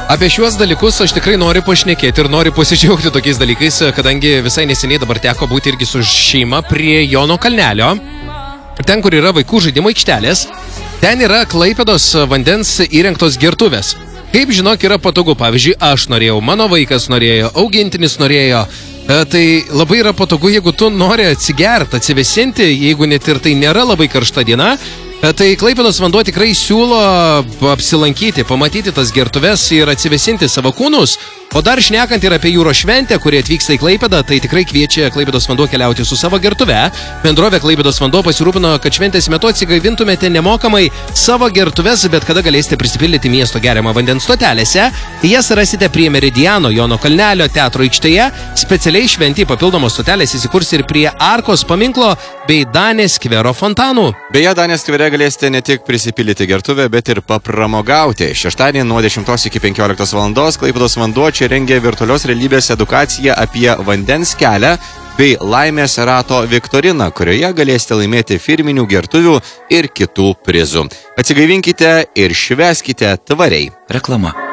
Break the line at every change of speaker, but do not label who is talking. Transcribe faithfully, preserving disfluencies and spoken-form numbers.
Apie šiuos dalykus aš tikrai noriu pašnekėti ir noriu pasidžiaugti tokiais dalykais, kadangi visai neseniai dabar teko būti irgi su šeima prie Jono kalnelio. Ten, kur yra vaikų žaidimo aikštelės, ten yra Klaipėdos vandens įrengtos gertuvės. Kaip žinok, yra patogu. Pavyzdžiui, aš norėjau, mano vaikas norėjo, augintinis norėjo. E, tai labai yra patogu, jeigu tu nori atsigerti, atsivesinti, jeigu net ir tai nėra labai karšta diena. E, tai Klaipėdos vanduo tikrai siūlo apsilankyti, pamatyti tas gertuves ir atsivesinti savo kūnus. O dar šnekant ir apie jūros šventę, kurie atvyksta į Klaipėdą, tai tikrai kviečia Klaipėdos vanduo keliauti su savo gertuve. Bendrovė Klaipėdos vanduo pasirūpino, kad šventės metu atsigaivintumėte nemokamai savo gertuves, bet kada galėsite prisipildyti miesto geriamą vandens stotelėse. Jas rasite prie Meridiano Jono kalnelio teatro aikštėje. Specialiai šventį papildomos stotelės įsikurs ir prie Arkos paminklo bei Danės skvero fontanų.
Beje, Danės skvere galėsite ne tik prisipildyti gertuvę, bet ir papramogauti. Šeštadienį nuo dešimtos iki penkioliktos valandos Klaipėdos vanduo čia rengia virtualios realybės edukaciją apie vandens kelią bei laimės rato viktoriną, kurioje galėsite laimėti firminių gertuvių ir kitų prizų. Atsigaivinkite ir švęskite tvariai.
Reklama.